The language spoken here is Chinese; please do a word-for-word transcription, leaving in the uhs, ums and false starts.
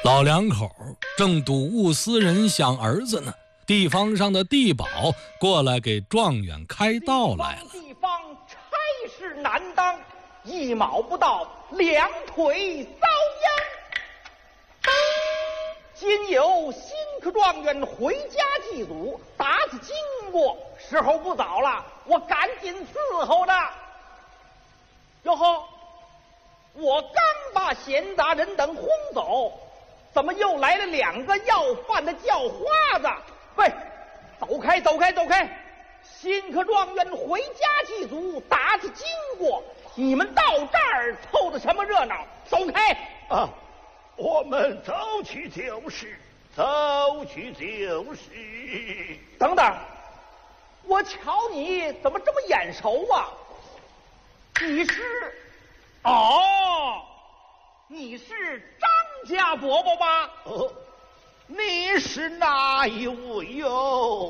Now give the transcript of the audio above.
老两口正睹物思人想儿子呢，地方上的地保过来给状元开道来了。 地方差事难当，一卯不到，两腿遭殃。今有新科状元回家祭祖，打子经过，时候不早了，我赶紧伺候着。哟呵，我刚把闲杂人等轰走，怎么又来了两个要饭的叫花子？喂，走开走开走开！新科状元回家祭祖，打子经过，你们到这儿凑的什么热闹？走开！ 啊，我们走去就是，走去就是。 等等，我瞧你怎么这么眼熟啊？你是，哦，你是张家伯伯吧？ 哦，你是哪一位哟？